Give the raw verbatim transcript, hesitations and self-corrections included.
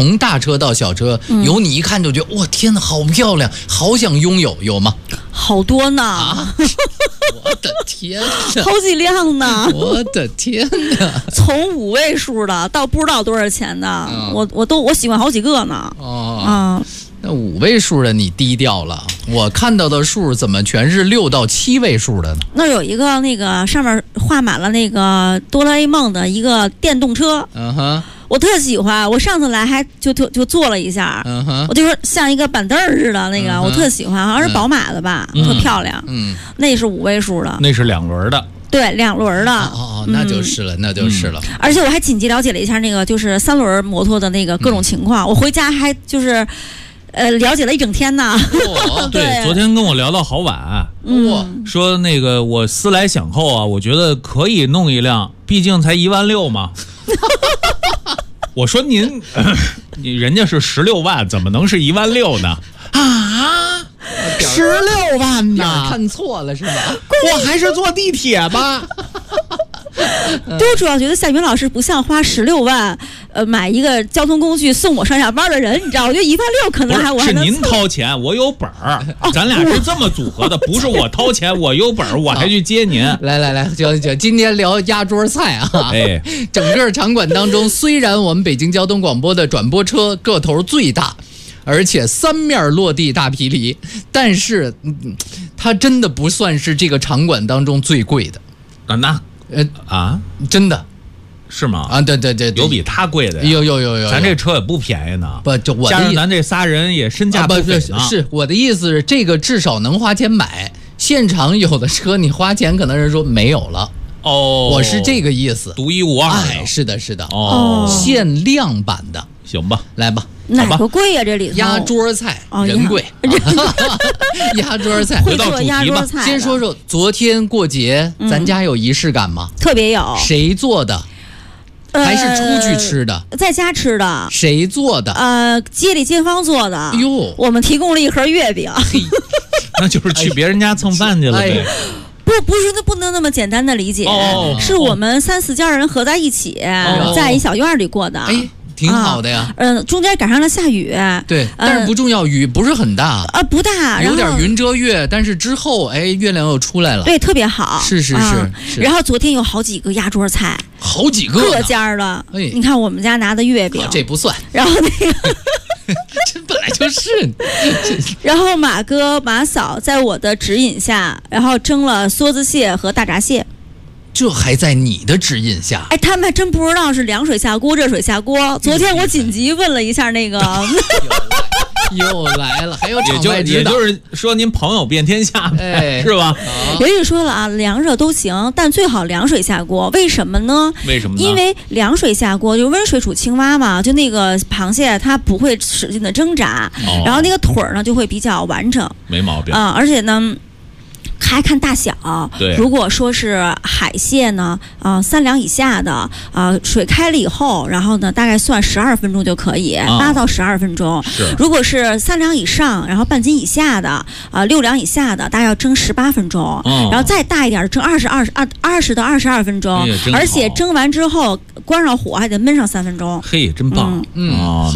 从大车到小车，嗯、有你一看就觉得哇天哪，好漂亮，好想拥有，有吗？ 好多呢！ 啊、我的天哪， 好几辆呢！ 我的天哪， 从五位数的到不知道多少钱的，嗯、我我都我喜欢好几个呢。 哦，嗯。那五位数的你低调了，我看到的数怎么全是六到七位数的呢？ 那有一个那个上面画满了那个哆啦 A 梦的一个电动车， 嗯哼， 我特喜欢。我上次来还就就就坐了一下，嗯哼，我就说像一个板凳似的那个，嗯、我特喜欢，好像是宝马的吧，嗯、特漂亮。嗯，那是五位数的， 那是两轮的。 对，两轮的。 哦哦，那就是了，嗯、那就是了。 而且我还紧急了解了一下那个就是三轮摩托的那个各种情况，嗯、我回家还就是。呃，了解了一整天呢。 哦、对，昨天跟我聊到好晚，嗯，说那个我思来想后啊，我觉得可以弄一辆，毕竟才一万六嘛。我说您，你人家是十六万，怎么能是一万六呢？ 啊， 十六万呢？ 看错了是吧？ 我还是坐地铁吧。 都主要觉得夏云老师不像花十六万，呃，买一个交通工具送我上下班的人，你知道？我觉得一万六可能还我还能。是您掏钱，我有本儿，哦、咱俩是这么组合的，不是我掏钱，我有本儿，我还去接您。 来来来，行行，今天聊压桌菜啊！ 哎， 整个场馆当中，虽然我们北京交通广播的转播车个头最大，而且三面落地大霹雳，但是、嗯、它真的不算是这个场馆当中最贵的啊，那。呃啊， 真的， 是吗？ 啊，对对对， 有比他贵的呀， 有有有有， 咱这车也不便宜呢。 不，就我加上咱这仨人也身价不菲呢。 啊、是我的意思是，这个至少能花钱买。现场有的车你花钱，可能是说没有了。 哦， 我是这个意思， 独一无二。 哎，是的，是的。 哦， 限量版的， 行吧， 来吧。 哪个贵呀？这里头压桌菜， 哦、 人贵。压桌菜， 回到主题吧。 先说说昨天过节，嗯、咱家有仪式感吗？ 特别有。 谁做的？还是出去吃的？ 呃、在家吃的。 谁做的？ 呃，街里街坊做的。 哟， 我们提供了一盒月饼。 那就是去别人家蹭饭去了呗。哎不，不是，那不能那么简单的理解， 哦、 是我们三四家人合在一起，哦、在一小院里过的。 哎，挺好的呀。 嗯、呃，中间赶上了下雨。 对，但是不重要，雨不是很大。 啊、呃，不大， 有点云遮月，但是之后，哎，月亮又出来了。 对，特别好。 是是是。啊、是然后昨天有好几个压桌菜， 好几个各家的。哎，你看我们家拿的月饼， 这不算。 然后那个。 这本来就是。 然后马哥马嫂在我的指引下，然后蒸了梭子蟹和大闸蟹。 这还在你的指引下？ 哎，他们还真不知道是凉水下锅，热水下锅。昨天我紧急问了一下那个， 又来了，还有场外指导，也就是说您朋友遍天下，哎，是吧？ 人家说了啊，凉热都行，但最好凉水下锅。为什么呢？ 为什么呢？ 因为凉水下锅就温水煮青蛙嘛，就那个螃蟹它不会使劲的挣扎，哦、然后那个腿儿呢就会比较完整， 没毛病啊、呃，而且呢。还看大小， 对。 如果说是海蟹呢，啊、呃，三两以下的，啊、呃，水开了以后，然后呢，大概算十二分钟就可以，八、啊、到十二分钟。 是。 如果是三两以上，然后半斤以下的，啊、呃，六两以下的，大概要蒸十八分钟。哦。然后再大一点，蒸二十二十二二十到二十二分钟，而且蒸完之后关上火还得焖上三分钟。 嘿，真棒。 嗯。嗯